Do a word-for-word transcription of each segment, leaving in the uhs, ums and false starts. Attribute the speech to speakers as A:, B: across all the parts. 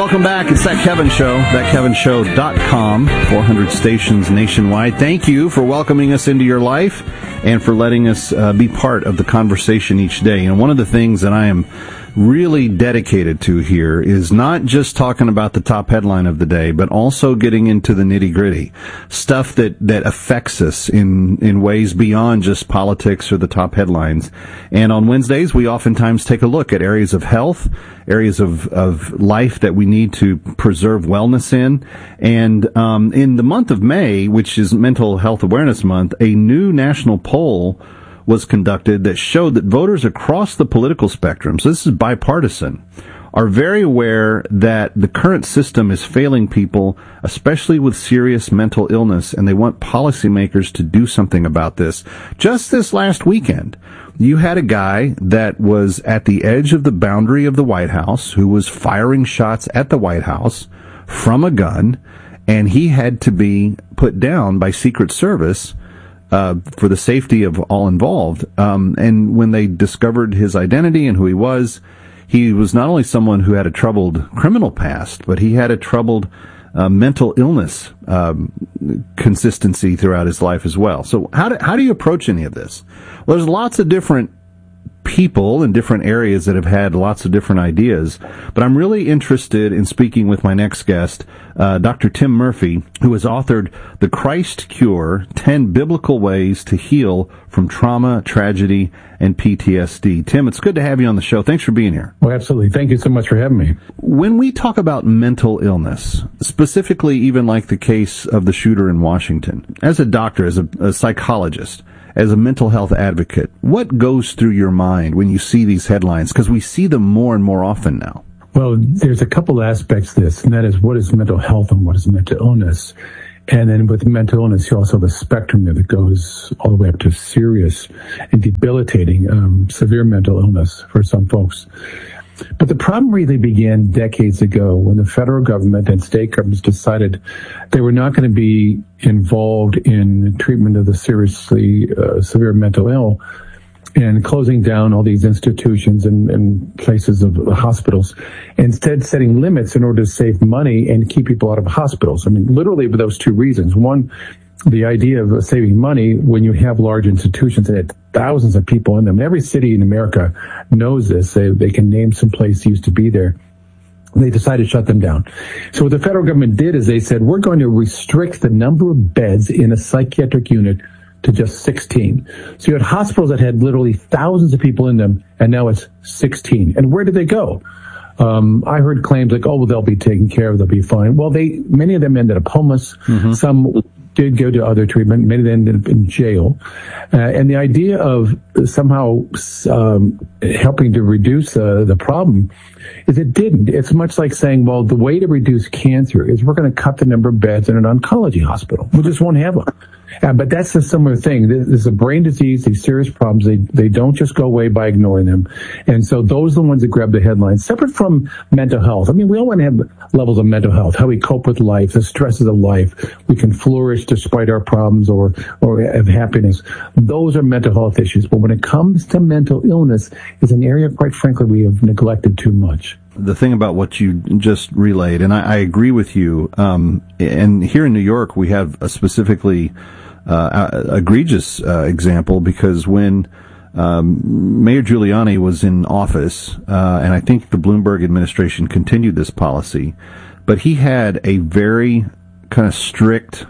A: Welcome back. It's That Kevin Show, that kevin show dot com, four hundred stations nationwide. Thank you for welcoming us into your life and for letting us uh, be part of the conversation each day. And one of the things that I am really dedicated to here is not just talking about the top headline of the day, but also getting into the nitty-gritty stuff that, that affects us in, in ways beyond just politics or the top headlines. And on Wednesdays, we oftentimes take a look at areas of health, areas of, of life that we need to preserve wellness in. And um, in the month of May, which is Mental Health Awareness Month, a new national poll was conducted that showed that voters across the political spectrum, so this is bipartisan, are very aware that the current system is failing people, especially with serious mental illness, and they want policymakers to do something about this. Just this last weekend, you had a guy that was at the edge of the boundary of the White House who was firing shots at the White House from a gun, and he had to be put down by Secret Service Uh, for the safety of all involved. Um, and when they discovered his identity and who he was, he was not only someone who had a troubled criminal past, but he had a troubled uh, mental illness um, consistency throughout his life as well. So how do, how do you approach any of this? Well, there's lots of different people in different areas that have had lots of different ideas, but I'm really interested in speaking with my next guest, uh, Doctor Tim Murphy, who has authored The Christ Cure, ten Biblical Ways to Heal from Trauma, Tragedy, and P T S D. Tim, it's good to have you on the show. Thanks for being here.
B: Well, absolutely. Thank you so much for having me.
A: When we talk about mental illness, specifically even like the case of the shooter in Washington, as a doctor, as a, a psychologist, as a mental health advocate, what goes through your mind when you see these headlines? Because we see them more and more often now.
B: Well, there's a couple aspects to this, and that is what is mental health and what is mental illness. And then with mental illness, you also have a spectrum there that goes all the way up to serious and debilitating, um, severe mental illness for some folks. But the problem really began decades ago when the federal government and state governments decided they were not going to be involved in treatment of the seriously uh, severe mental ill and closing down all these institutions and, and places of uh, hospitals, instead setting limits in order to save money and keep people out of hospitals. I mean, literally for those two reasons. One, the idea of saving money when you have large institutions that had thousands of people in them. Every city in America knows this. They, they can name some place that used to be there. They decided to shut them down. So what the federal government did is they said, we're going to restrict the number of beds in a psychiatric unit to just sixteen. So you had hospitals that had literally thousands of people in them, and now it's sixteen. And where did they go? Um, I heard claims like, oh, well, they'll be taken care of, they'll be fine. Well, they, many of them ended up homeless. Mm-hmm. Some did go to other treatment. Many of them ended up in jail. Uh, and the idea of somehow um, helping to reduce uh, the problem is it didn't. It's much like saying, well, the way to reduce cancer is we're going to cut the number of beds in an oncology hospital. We just won't have them. Uh, but that's a similar thing. This is a brain disease, these serious problems. They they don't just go away by ignoring them. And so those are the ones that grab the headlines, separate from mental health. I mean, we all want to have levels of mental health, how we cope with life, the stresses of life. We can flourish despite our problems or, or have happiness. Those are mental health issues. But when it comes to mental illness, it's an area, quite frankly, we have neglected too much.
A: The thing about what you just relayed, and I, I agree with you, um, and here in New York, we have a specifically uh, egregious uh, example because when um, Mayor Giuliani was in office, uh, and I think the Bloomberg administration continued this policy, but he had a very kind of strict,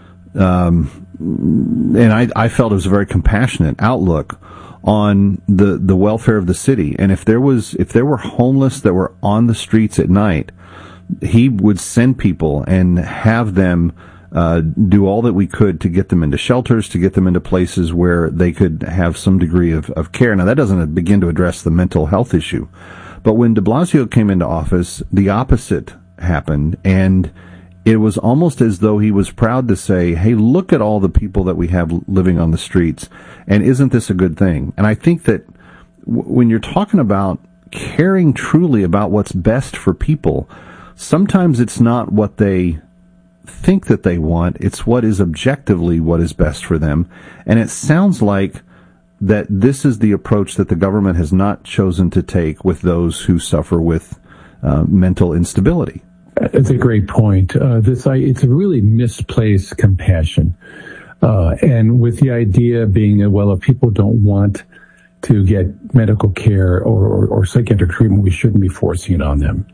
A: um, and I, I felt it was a very compassionate outlook on the, the welfare of the city. And if there was, if there were homeless that were on the streets at night, he would send people and have them, uh, do all that we could to get them into shelters, to get them into places where they could have some degree of, of care. Now that doesn't begin to address the mental health issue. But when de Blasio came into office, the opposite happened, and it was almost as though he was proud to say, hey, look at all the people that we have living on the streets, and isn't this a good thing? And I think that w- when you're talking about caring truly about what's best for people, sometimes it's not what they think that they want, it's what is objectively what is best for them. And it sounds like that this is the approach that the government has not chosen to take with those who suffer with uh, mental instability.
B: It's a great point. Uh, this I, it's a really misplaced compassion, uh, and with the idea being that, well, if people don't want to get medical care or, or, or psychiatric treatment, we shouldn't be forcing it on them.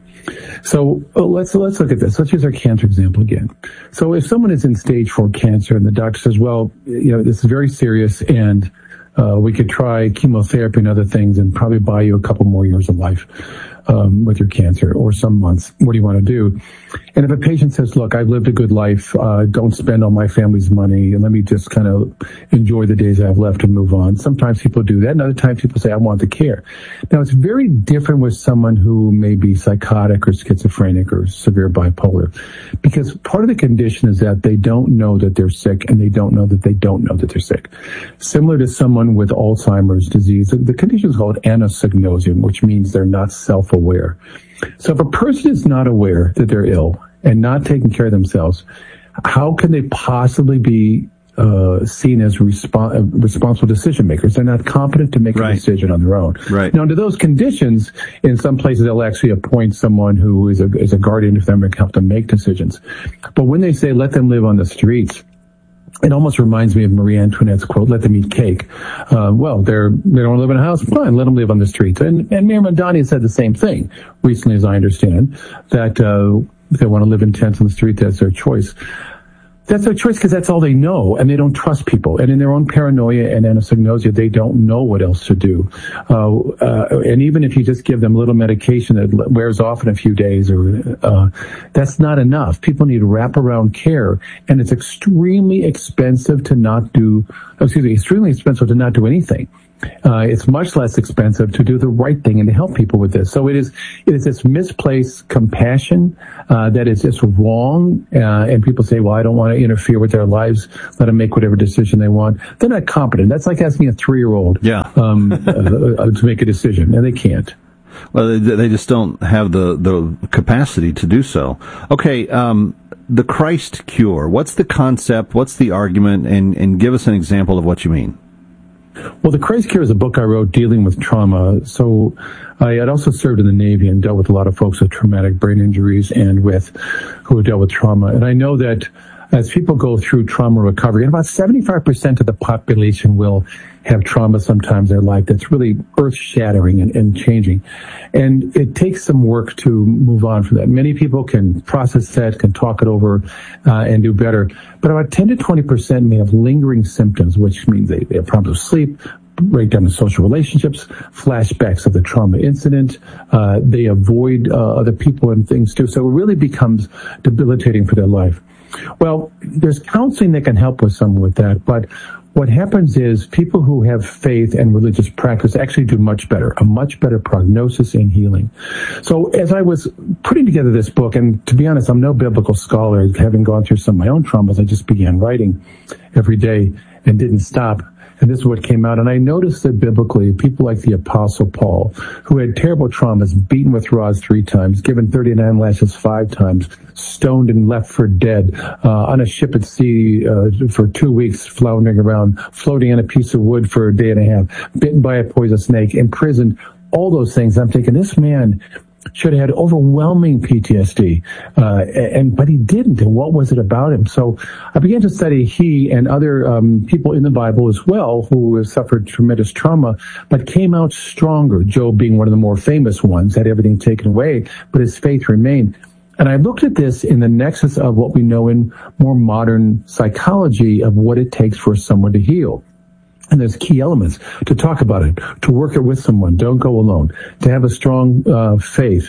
B: So uh, let's let's look at this. Let's use our cancer example again. So if someone is in stage four cancer and the doctor says, well, you know, this is very serious and uh, we could try chemotherapy and other things and probably buy you a couple more years of life um, with your cancer or some months. What do you want to do? And if a patient says, look, I've lived a good life, uh, don't spend all my family's money, and let me just kind of enjoy the days I have left and move on. Sometimes people do that, and other times people say, I want the care. Now, it's very different with someone who may be psychotic or schizophrenic or severe bipolar, because part of the condition is that they don't know that they're sick, and they don't know that they don't know that they're sick. Similar to someone with Alzheimer's disease, the condition is called anosognosia, which means they're not self-aware. So if a person is not aware that they're ill and not taking care of themselves, how can they possibly be uh, seen as respo- uh, responsible decision makers? They're not competent to make right. a decision on their own.
A: Right.
B: Now, under those conditions, in some places they'll actually appoint someone who is a, is a guardian for them to help them make decisions. But when they say let them live on the streets, it almost reminds me of Marie Antoinette's quote, let them eat cake. Uh, well, they're, they don't live in a house, fine, let them live on the streets. And, and Mayor Mamdani said the same thing recently, as I understand, that uh, if they want to live in tents on the street, that's their choice. That's their choice because that's all they know, and they don't trust people. And in their own paranoia and anosognosia, they don't know what else to do. Uh, uh, and even if you just give them a little medication that wears off in a few days, or uh, that's not enough. People need wraparound care, and it's extremely expensive to not do. Excuse me, extremely expensive to not do anything. Uh, it's much less expensive to do the right thing and to help people with this. So it is, it is this misplaced compassion, uh, that is just wrong. Uh, and people say, well, I don't want to interfere with their lives. Let them make whatever decision they want. They're not competent. That's like asking a three-year-old,
A: yeah.
B: um, uh, to make a decision, and they can't.
A: Well, they, they just don't have the, the capacity to do so. Okay. Um, the Christ cure. What's the concept? What's the argument? And, and give us an example of what you mean.
B: Well, The Christ Cure is a book I wrote dealing with trauma. So I had also served in the Navy and dealt with a lot of folks with traumatic brain injuries and with who dealt with trauma. And I know that as people go through trauma recovery, and about seventy-five percent of the population will have trauma sometimes in their life that's really earth-shattering and, and changing. And it takes some work to move on from that. Many people can process that, can talk it over, uh, and do better. But about ten to twenty percent may have lingering symptoms, which means they, they have problems with sleep, breakdown in social relationships, flashbacks of the trauma incident. Uh, they avoid uh, other people and things too. So it really becomes debilitating for their life. Well, there's counseling that can help with someone with that, but what happens is people who have faith and religious practice actually do much better, a much better prognosis and healing. So as I was putting together this book, and to be honest, I'm no biblical scholar, having gone through some of my own traumas, I just began writing every day and didn't stop. And this is what came out. And I noticed that biblically, people like the Apostle Paul, who had terrible traumas, beaten with rods three times, given thirty-nine lashes five times, stoned and left for dead, uh, on a ship at sea uh, for two weeks, floundering around, floating on a piece of wood for a day and a half, bitten by a poisonous snake, imprisoned, all those things. I'm thinking, this man should have had overwhelming P T S D, uh, and but he didn't. And what was it about him? So I began to study he and other um, people in the Bible as well who have suffered tremendous trauma, but came out stronger. Job being one of the more famous ones, had everything taken away, but his faith remained. And I looked at this in the nexus of what we know in more modern psychology of what it takes for someone to heal. And there's key elements to talk about it, to work it with someone, don't go alone, to have a strong uh, faith,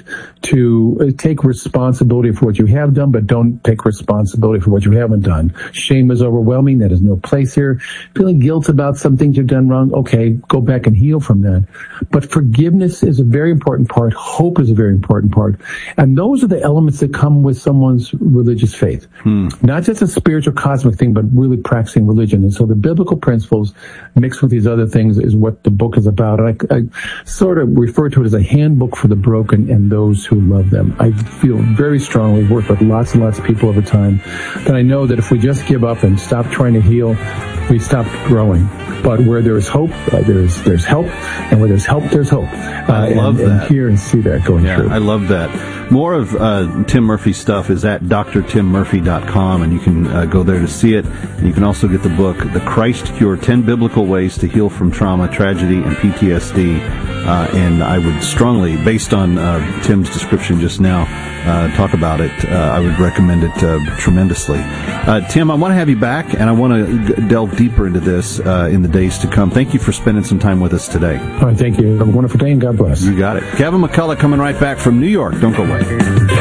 B: to take responsibility for what you have done, but don't take responsibility for what you haven't done. Shame is overwhelming. That has no place here. Feeling guilt about some things you've done wrong. Okay, go back and heal from that. But forgiveness is a very important part. Hope is a very important part. And those are the elements that come with someone's religious faith. Hmm. Not just a spiritual cosmic thing, but really practicing religion. And so the biblical principles mixed with these other things is what the book is about. I, I sort of refer to it as a handbook for the broken and those who love them. I feel very strongly, worked with lots and lots of people over time, that I know that if we just give up and stop trying to heal, we stop growing. But where there's hope, uh, there's there's help, and where there's help, there's hope. Uh,
A: I love
B: and,
A: that.
B: And hear and see that going
A: yeah,
B: through.
A: I love that. More of uh, Tim Murphy's stuff is at d r tim murphy dot com, and you can uh, go there to see it. And you can also get the book, The Christ Cure, ten Biblical Ways to Heal from Trauma, Tragedy, and P T S D. Uh, and I would strongly, based on uh, Tim's description just now, uh, talk about it. Uh, I would recommend it uh, tremendously. Uh, Tim, I want to have you back, and I want to g- delve deeper into this uh, in the days to come. Thank you for spending some time with us today.
B: All right, thank you. Have a wonderful day, and God bless.
A: You got it. Kevin McCullough coming right back from New York. Don't go away.